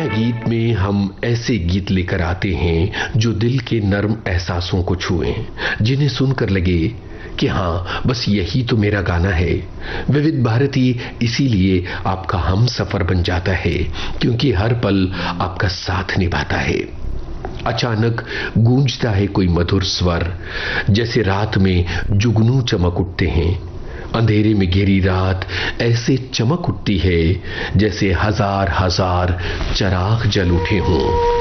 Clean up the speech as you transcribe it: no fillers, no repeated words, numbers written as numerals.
गीत में हम ऐसे गीत लेकर आते हैं जो दिल के नर्म एहसासों को छुएं, जिन्हें सुनकर लगे कि हाँ, बस यही तो मेरा गाना है। विविध भारती इसीलिए आपका हम सफर बन जाता है, क्योंकि हर पल आपका साथ निभाता है। अचानक गूंजता है कोई मधुर स्वर, जैसे रात में जुगनू चमक उठते हैं। अंधेरे में घेरी रात ऐसे चमक उठती है जैसे हजार हजार चराग जल उठे हों।